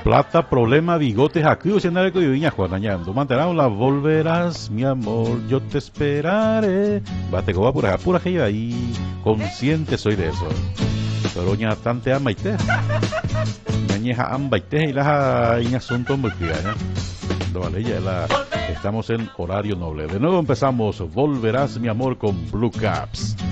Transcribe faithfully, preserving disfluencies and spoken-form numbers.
Plata, problema, bigotes, aquí o sea, y viña Juanañando. Mantenamos la volverás, mi amor, yo te esperaré. Bate coba pura, pura que yo ahí, consciente soy de eso. Pero ña tante ama y te. Ñañeja amba y te y la iña son tombolquilla, ¿eh? Vale, ya la, estamos en horario noble. De nuevo empezamos, volverás, mi amor, con Blue Caps.